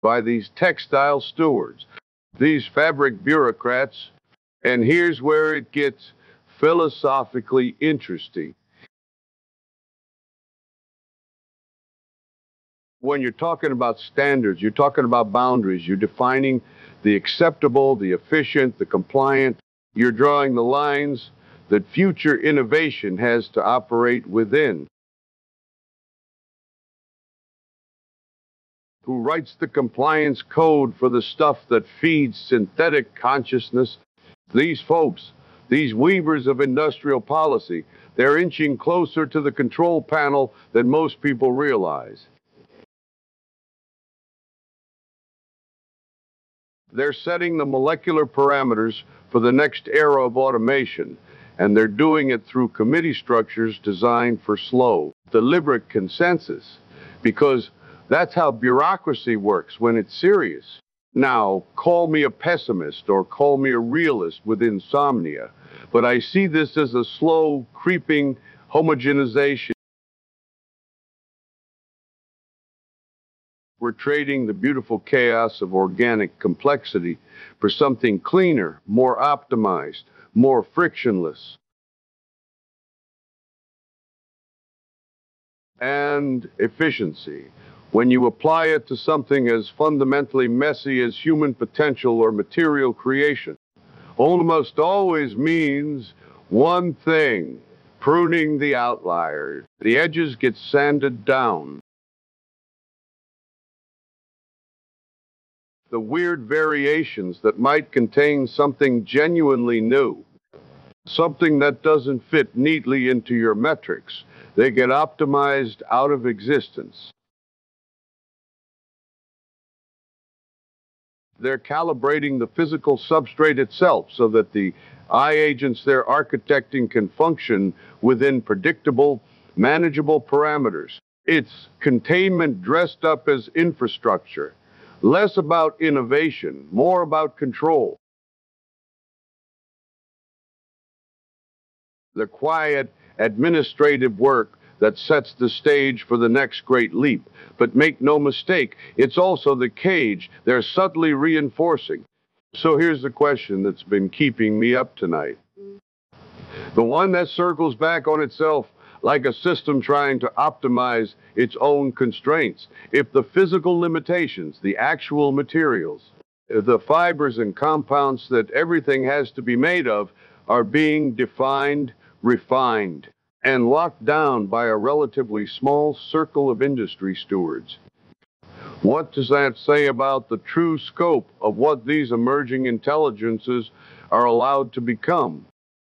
by these textile stewards, these fabric bureaucrats. And here's where it gets philosophically interesting. When you're talking about standards, you're talking about boundaries, you're defining the acceptable, the efficient, the compliant. You're drawing the lines that future innovation has to operate within. Who writes the compliance code for the stuff that feeds synthetic consciousness? These folks, these weavers of industrial policy, they're inching closer to the control panel than most people realize. They're setting the molecular parameters for the next era of automation, and they're doing it through committee structures designed for slow, deliberate consensus, because that's how bureaucracy works when it's serious. Now, call me a pessimist or call me a realist with insomnia, but I see this as a slow, creeping homogenization. We're trading the beautiful chaos of organic complexity for something cleaner, more optimized, more frictionless. And efficiency. When you apply it to something as fundamentally messy as human potential or material creation, almost always means one thing: pruning the outliers. The edges get sanded down. The weird variations that might contain something genuinely new, something that doesn't fit neatly into your metrics, they get optimized out of existence. They're calibrating the physical substrate itself so that the eye agents they're architecting can function within predictable, manageable parameters. It's containment dressed up as infrastructure. Less about innovation, more about control. The quiet, administrative work that sets the stage for the next great leap. But make no mistake, it's also the cage they're subtly reinforcing. So here's the question that's been keeping me up tonight. The one that circles back on itself like a system trying to optimize its own constraints. If the physical limitations, the actual materials, the fibers and compounds that everything has to be made of are being defined, refined, and locked down by a relatively small circle of industry stewards. What does that say about the true scope of what these emerging intelligences are allowed to become?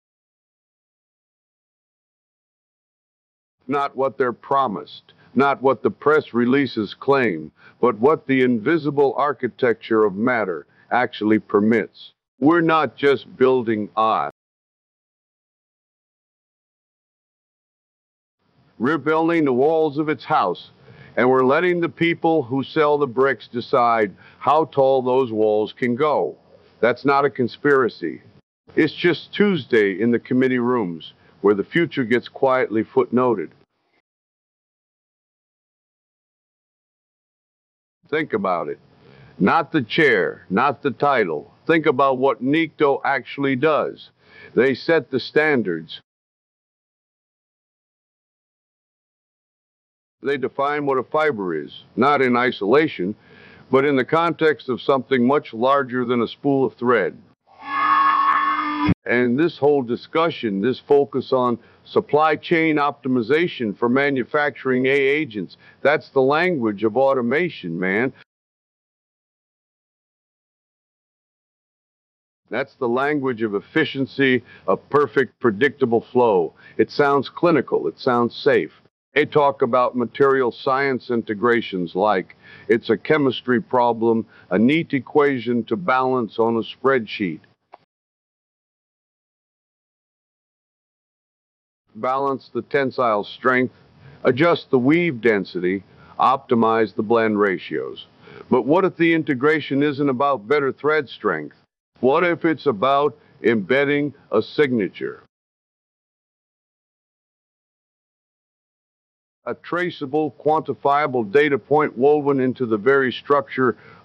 Not what they're promised, not what the press releases claim, but what the invisible architecture of matter actually permits. We're not just building art. We're building the walls of its house, and we're letting the people who sell the bricks decide how tall those walls can go. That's not a conspiracy. It's just Tuesday in the committee rooms, where the future gets quietly footnoted. Think about it. Not the chair, not the title. Think about what NICTO actually does. They set the standards. They define what a fiber is, not in isolation, but in the context of something much larger than a spool of thread. And this whole discussion, this focus on supply chain optimization for manufacturing agents, that's the language of automation, man. That's the language of efficiency, a perfect, predictable flow. It sounds clinical, it sounds safe. They talk about material science integrations like it's a chemistry problem, a neat equation to balance on a spreadsheet. Balance the tensile strength, adjust the weave density, optimize the blend ratios. But what if the integration isn't about better thread strength? What if it's about embedding a signature? a traceable, quantifiable data point woven into the very structure